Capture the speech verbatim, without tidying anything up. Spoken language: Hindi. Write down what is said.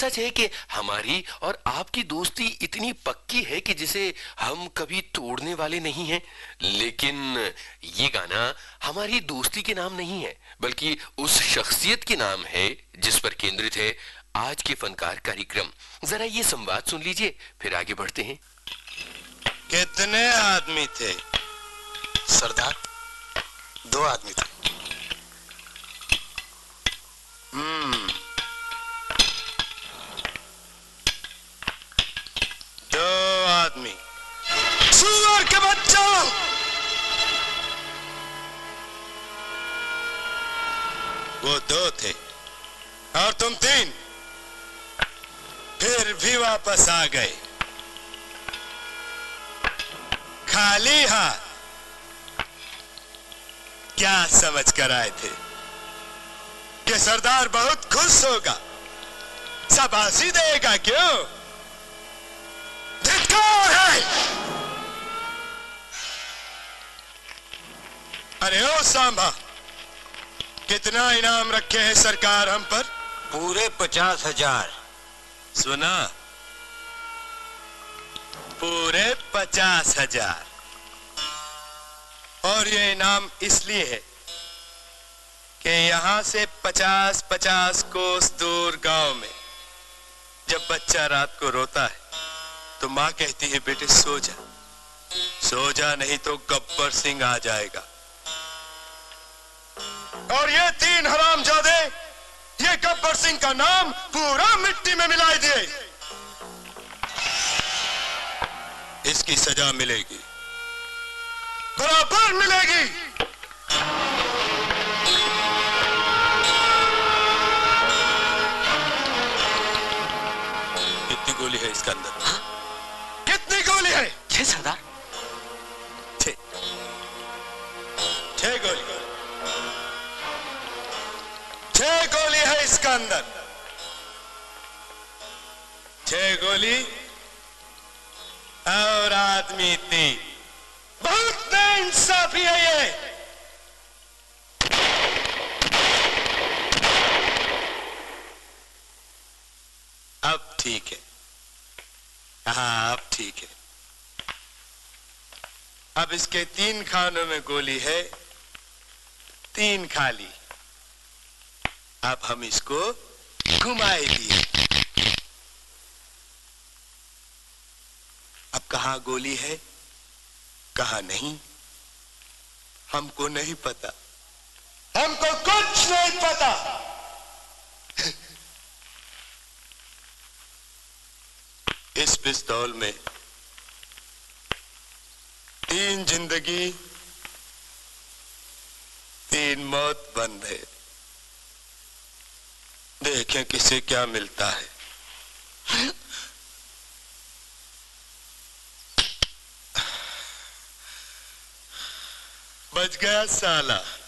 सच है कि हमारी और आपकी दोस्ती इतनी पक्की है कि जिसे हम कभी तोड़ने वाले नहीं हैं। लेकिन ये गाना हमारी दोस्ती के नाम नहीं है, बल्कि उस शख्सियत के नाम है जिस पर केंद्रित है आज के फनकार कार्यक्रम। जरा ये संवाद सुन लीजिए, फिर आगे बढ़ते हैं। कितने आदमी थे? सरदार, दो आदमी थे। हम्म, दो आदमी। सुअर के बच्चों, वो दो थे और तुम तीन, फिर भी वापस आ गए खाली हाथ। क्या समझ कर आए थे कि सरदार बहुत खुश होगा, शाबाशी देगा? क्यों? धिक्कार है। अरे ओ सांबा, कितना इनाम रखे हैं सरकार हम पर? पूरे पचास हजार। सुना? पूरे पचास हजार। और ये इनाम इसलिए है कि यहां से पचास पचास कोस दूर गांव में जब बच्चा रात को रोता है तो मां कहती है, बेटे सो जा, सो जा, नहीं तो गब्बर सिंह आ जाएगा। और ये तीन हरामजादे ये गब्बर सिंह का नाम पूरा मिट्टी में मिला दिए। इसकी सजा मिलेगी, बराबर मिलेगी। कितनी गोली है इसके अंदर? हाँ? कितनी गोली है? छह सरदार। छह छह गोली छह गोली है इसका अंदर। छह गोली और आदमी तीन। बहुत बेइंसाफी है ये। अब ठीक है, हाँ अब ठीक है। अब इसके तीन खानों में गोली है, तीन खाली। अब हम इसको घुमाए दिए। अब कहां गोली है कहां नहीं हमको नहीं पता, हमको कुछ नहीं पता। इस पिस्तौल में तीन जिंदगी तीन मौत बंद है। देखें किसे क्या मिलता है। बच गया साला।